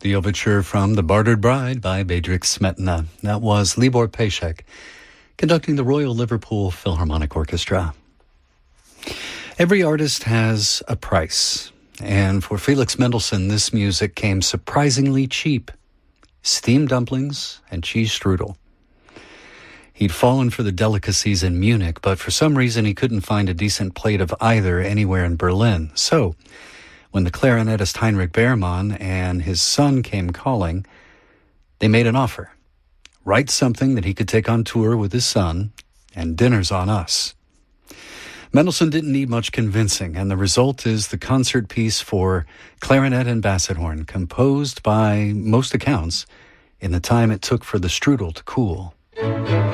The overture from The Bartered Bride by Bedřich Smetana. That was Libor Pešek conducting the Royal Liverpool Philharmonic Orchestra. Every artist has a price, and for Felix Mendelssohn, this music came surprisingly cheap. Steamed dumplings and cheese strudel. He'd fallen for the delicacies in Munich, but for some reason he couldn't find a decent plate of either anywhere in Berlin. So, when the clarinetist Heinrich Behrmann and his son came calling, they made an offer. Write something that he could take on tour with his son, and dinner's on us. Mendelssohn didn't need much convincing, and the result is the concert piece for clarinet and basset horn, composed by most accounts in the time it took for the strudel to cool.